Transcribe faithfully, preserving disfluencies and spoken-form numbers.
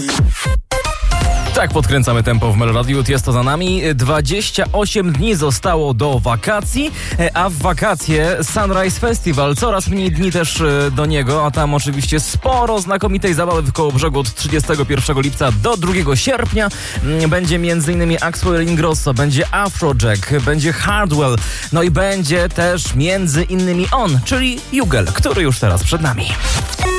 Tak, podkręcamy tempo w Meloradiu, jest to za nami. dwadzieścia osiem dni zostało do wakacji, a w wakacje Sunrise Festival. Coraz mniej dni też do niego, a tam oczywiście sporo znakomitej zabawy w Kołobrzegu od trzydziestego pierwszego lipca do drugiego sierpnia. Będzie m.in. Axwell Ingrosso, będzie Afrojack, będzie Hardwell, no i będzie też między innymi on, czyli Jugel, który już teraz przed nami.